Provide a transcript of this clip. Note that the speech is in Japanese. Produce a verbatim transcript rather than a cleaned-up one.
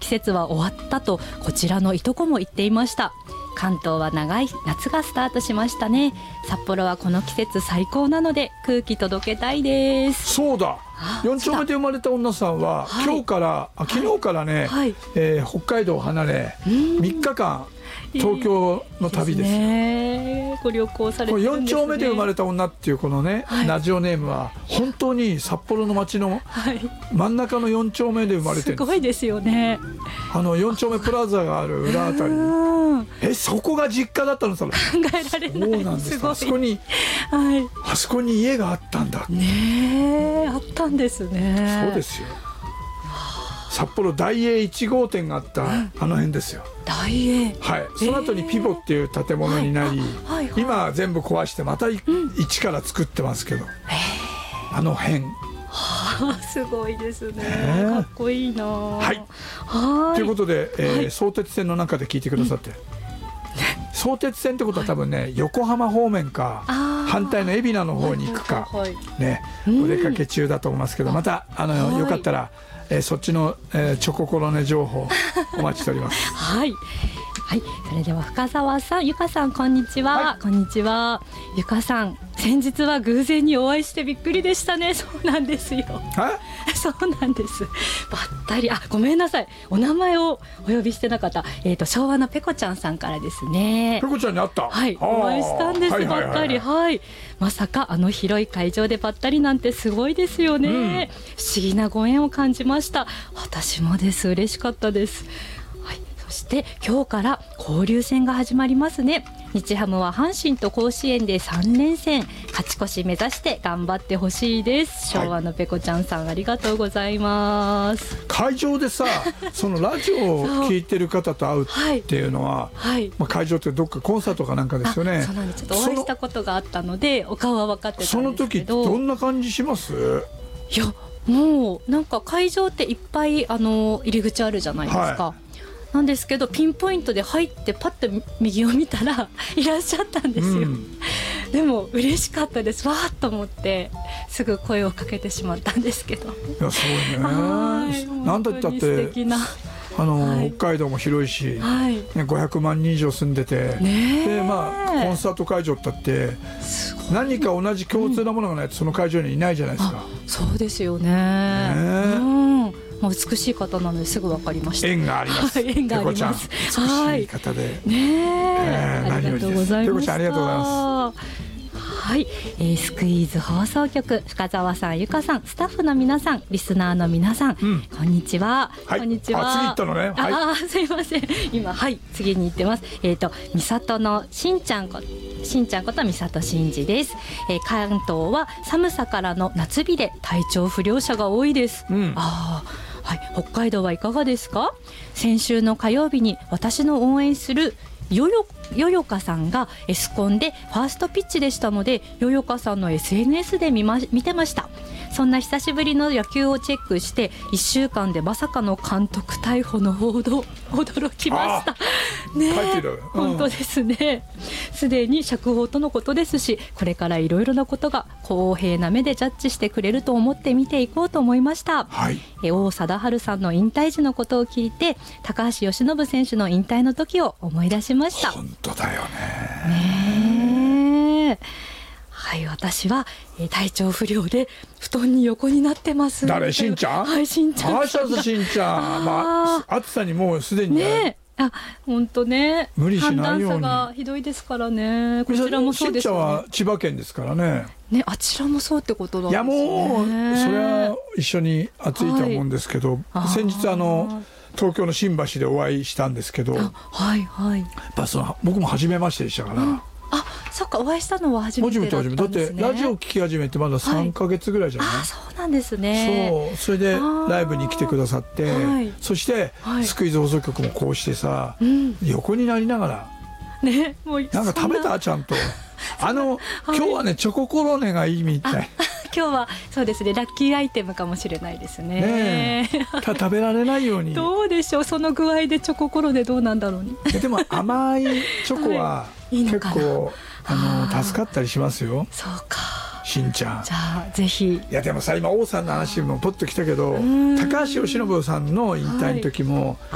季節は終わったとこちらのいとこも言っていました。関東は長い夏がスタートしましたね。札幌はこの季節最高なので空気届けたいです。 そうだ、よん丁目で生まれた女さんは、はい、今日からあ昨日からね、はい、えー、北海道を離れみっかかん東京の旅ですよ。いいですね、ご旅行されてるんですね。よん丁目で生まれた女っていうこのね、はい、ラジオネームは本当に札幌の街の真ん中のよん丁目で生まれてるんです。 すごいですよね。 あのよん丁目プラザがある裏あたりにえそこが実家だったの。それ考えられない。 そうなんです。あそこに、 はい、 あそこに家があったんだねえ、あったんですね。 そうですよ。札幌大英いち号店があったあの辺ですよ。 大英、 はい、その後にピボっていう建物になり、はいはいはい、今は全部壊してまた一から作ってますけど、あの辺はあ、すごいですね。かっこいいな。 はい、はいということで、えーはい、相鉄線の中で聞いてくださって、うん、相鉄線ってことは多分ね、はい、横浜方面か反対の海老名の方に行くか、はいはいはい、ね、お出かけ中だと思いますけど、またあの、はい、よかったらえー、そっちの、えー、チョココロネ情報お待ちしております。 はい、はい、それでは深澤さん、ゆかさん、こんにちは、はい、こんにちは。ゆかさん、先日は偶然にお会いしてびっくりでしたね。そうなんですよ。そうなんです。ばったり、あ、ごめんなさい、お名前をお呼びしてなかった。えっと昭和のペコちゃんさんからですね。 ペコちゃんに会った。 はい、お会いしたんです。ばったり、はい。まさかあの広い会場でばったりなんてすごいですよね、うん、不思議なご縁を感じました。私もです。嬉しかったです。はい、そして今日から交流戦が始まりますね。日ハムは阪神と甲子園でさん連戦、勝ち越し目指して頑張ってほしいです。昭和のペコちゃんさん、ありがとうございます。 会場でさそのラジオを聞いてる方と会うっていうのは、はい、まあ、会場ってどっかコンサートかなんかですよね。 そうなんです。ちょっとお会いしたことがあったのでお顔は分かってたんですけど、 その時どんな感じします？ いや、もうなんか会場っていっぱいあの入り口あるじゃないですか、はい、なんですけどピンポイントで入ってパッと右を見たらいらっしゃったんですよ、うん、でも嬉しかったです。わーっと思ってすぐ声をかけてしまったんですけど。いや、すごいね。なんだったって素敵なあの、はい、北海道も広いし、はいね、ごひゃくまんにん以上住んでて、で、まあ、コンサート会場だって何か同じ共通なものがないとその会場にいないじゃないですか、 うん、そうですよ ね, ね、うん、もう美しい方なのですぐ分かりました。 縁があります、はい、 縁があります。 美しい方で、はい、 ねえー、何よりです。ペコちゃん、ありがとうございます。 はい、えー、スクイーズ放送局、深澤さん、ゆかさん、スタッフの皆さん、リスナーの皆さん、うん、こんにちは、 はい、 こんにちは。 あ、次行ったのね、はい、 ああ、すいません、今、はい、次に行ってます。えっ、ー、と美里のしんちゃんこしんちゃんこと美里しんじです、えー、関東は寒さからの夏日で体調不良者が多いです、うん、ああ、はい、北海道はいかがですか？先週の火曜日に私の応援するよよよよかさんがエスコンでファーストピッチでしたので、よよかさんの エスエヌエス で 見,、ま、見てました。そんな久しぶりの野球をチェックしていっしゅうかんでまさかの監督逮捕の報道、驚きましたね。 書いてる、 うん、本当ですね。すでに釈放とのことですし、これからいろいろなことが公平な目でジャッジしてくれると思って見ていこうと思いました、はい、え王貞治さんの引退時のことを聞いて高橋由伸選手の引退の時を思い出しました。 本当だよね, ねはい、私は、えー、体調不良で布団に横になってます。 誰？しんちゃん？ はい、しんちゃん。 あーしゃずしんちゃん、まあ、暑さにもうすでにね、 あ、本当ね、 無理しないように。 寒暖差がひどいですからね。こちらもそうですよね。 しんちゃんは千葉県ですからね。 ね、あちらもそうってことなんですね。 いや、もうそれは一緒に暑いと思うんですけど、はい、先日あの東京の新橋でお会いしたんですけど、 はいはい、 やっぱその僕も初めましてでしたから、うん、 あ、そっか、お会いしたのは初めてだったんですね。 だってラジオ聞き始めてまださんかげつぐらいじゃない、はい、 あ、そうなんですね。 そう、それでライブに来てくださって、はい、そして、はい、スクイズ放送局もこうしてさ、うん、横になりながら、 ね、もうなんか食べたちゃんとあの、はい、今日はねチョココロネがいいみたい。 今日はそうですね、ラッキーアイテムかもしれないですね。 ねえた食べられないようにどうでしょう、その具合でチョココロネどうなんだろうね。 でも甘いチョコは結構、はい、あの助かったりしますよ。 そうか、 しんちゃん。 じゃあぜひ。いやでもさ、今王さんの話もポッときたけど、高橋由伸さんの引退の時も、